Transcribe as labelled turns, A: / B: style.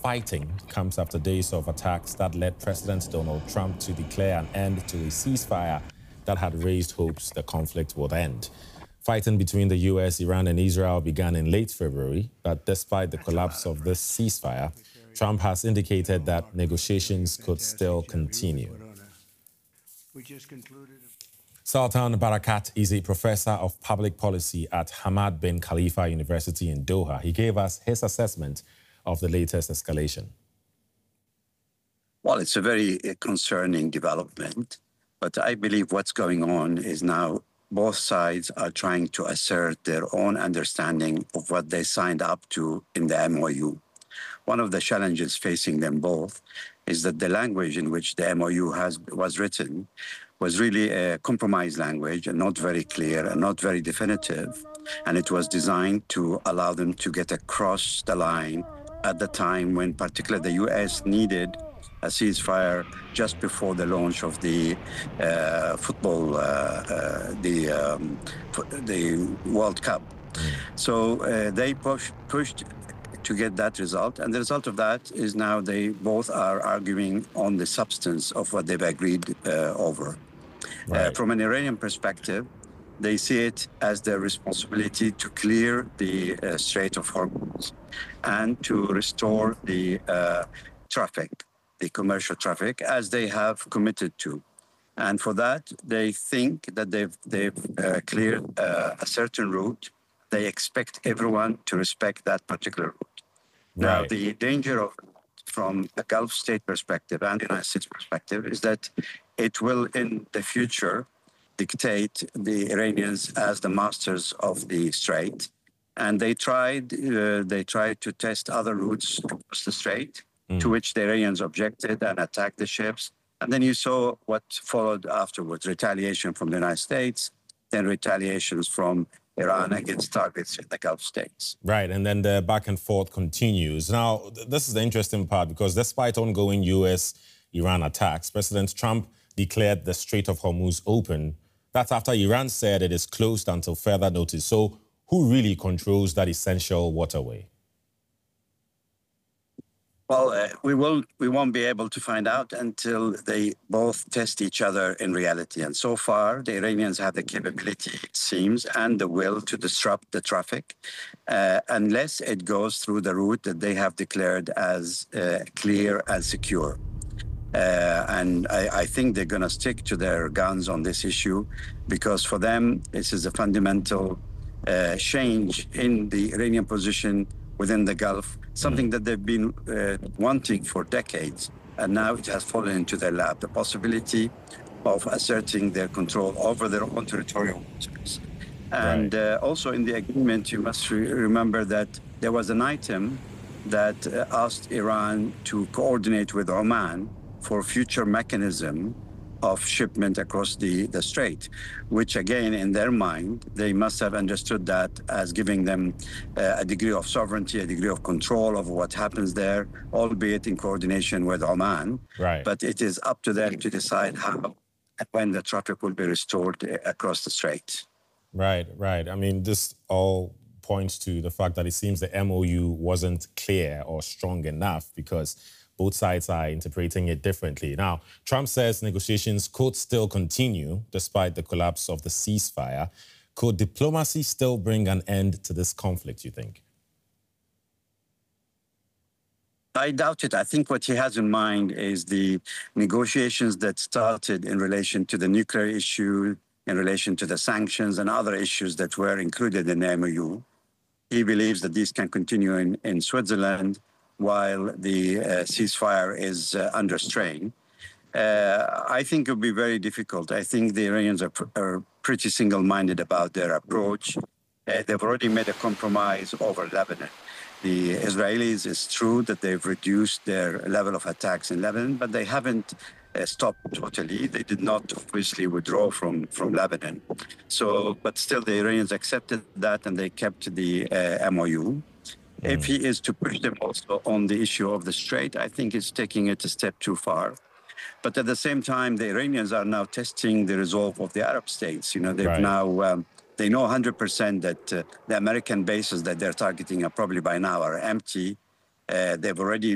A: fighting comes after days of attacks that led President Donald Trump to declare an end to a ceasefire that had raised hopes the conflict would end. Fighting between the U.S., Iran, and Israel began in late February, but despite the collapse of this ceasefire, Trump has indicated that negotiations could still continue. Sultan Barakat is a professor of public policy at Hamad bin Khalifa University in Doha. He gave us his assessment of the latest escalation.
B: Well, it's a very concerning development, but I believe what's going on is now both sides are trying to assert their own understanding of what they signed up to in the MOU. One of the challenges facing them both is that the language in which the MOU was written was really a compromise language and not very clear and not very definitive. And it was designed to allow them to get across the line at the time when particularly the U.S. needed a ceasefire just before the launch of the the World Cup. So they pushed to get that result. And the result of that is now they both are arguing on the substance of what they've agreed over.
A: Right.
B: From an Iranian perspective, they see it as their responsibility to clear the Strait of Hormuz and to restore the traffic, the commercial traffic, as they have committed to. And for that, they think that they've cleared a certain route. They expect everyone to respect that particular route. Now,
A: Right.
B: the danger from a Gulf state perspective and the United States perspective is that it will, in the future, dictate the Iranians as the masters of the strait. And they tried to test other routes across the strait, to which the Iranians objected and attacked the ships. And then you saw what followed afterwards, retaliation from the United States, then retaliations from Iran against targets in the Gulf states.
A: Right, and then the back and forth continues. Now, this is the interesting part because despite ongoing U.S.-Iran attacks, President Trump declared the Strait of Hormuz open. That's after Iran said it is closed until further notice. So who really controls that essential waterway?
B: Well, we won't be able to find out until they both test each other in reality. And so far, the Iranians have the capability, it seems, and the will to disrupt the traffic, unless it goes through the route that they have declared as clear and secure. And I think they're going to stick to their guns on this issue because for them, this is a fundamental change in the Iranian position within the Gulf, something that they've been wanting for decades. And now it has fallen into their lap, the possibility of asserting their control over their own territorial waters. And also in the agreement, you must remember that there was an item that asked Iran to coordinate with Oman for future mechanism of shipment across the strait, which again, in their mind, they must have understood that as giving them a degree of sovereignty, a degree of control over what happens there, albeit in coordination with Oman.
A: Right.
B: But it is up to them to decide how and when the traffic will be restored across the strait.
A: Right. I mean, this all points to the fact that it seems the MOU wasn't clear or strong enough because both sides are interpreting it differently. Now, Trump says negotiations could still continue despite the collapse of the ceasefire. Could diplomacy still bring an end to this conflict, you think?
B: I doubt it. I think what he has in mind is the negotiations that started in relation to the nuclear issue, in relation to the sanctions and other issues that were included in the MOU. He believes that these can continue in Switzerland while the ceasefire is under strain. I think it will be very difficult. I think the Iranians are pretty single-minded about their approach. They've already made a compromise over Lebanon. The Israelis, it's true that they've reduced their level of attacks in Lebanon, but they haven't stopped totally. They did not obviously withdraw from Lebanon. So, but still the Iranians accepted that and they kept the MOU. If he is to push them also on the issue of the strait, I think it's taking it a step too far. But at the same time, the Iranians are now testing the resolve of the Arab states. You know, they've now, they know 100% that the American bases that they're targeting are probably by now are empty. They've already